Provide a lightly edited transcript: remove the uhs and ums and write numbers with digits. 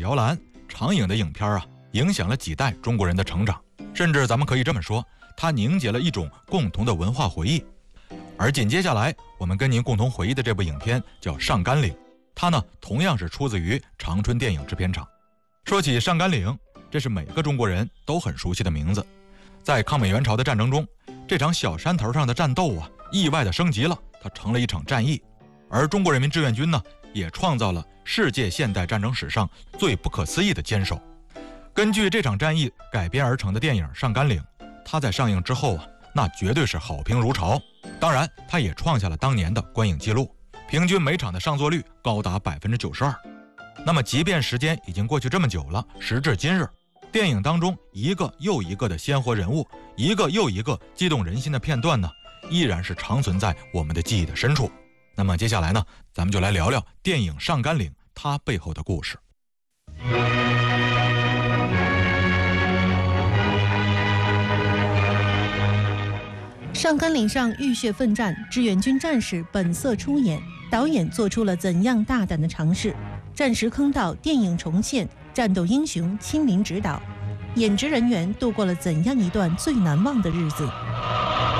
摇篮，长影的影片影响了几代中国人的成长，甚至咱们可以这么说，它凝结了一种共同的文化回忆。而紧接下来我们跟您共同回忆的这部影片叫《上甘岭》，它呢同样是出自于长春电影制片厂。说起上甘岭，这是每个中国人都很熟悉的名字。在抗美援朝的战争中，这场小山头上的战斗意外的升级了，它成了一场战役。而中国人民志愿军呢，也创造了世界现代战争史上最不可思议的坚守。根据这场战役改编而成的电影《上甘岭》，它在上映之后那绝对是好评如潮。当然，它也创下了当年的观影记录，平均每场的上座率高达92%。那么，即便时间已经过去这么久了，时至今日，电影当中一个又一个的鲜活人物，一个又一个激动人心的片段呢，依然是长存在我们的记忆的深处。那么接下来呢，咱们就来聊聊电影《上甘岭》它背后的故事。 上甘岭上浴血奋战，志愿军战士本色出演，导演做出了怎样大胆的尝试？战时坑道电影重现，战斗英雄亲临指导，演职人员度过了怎样一段最难忘的日子？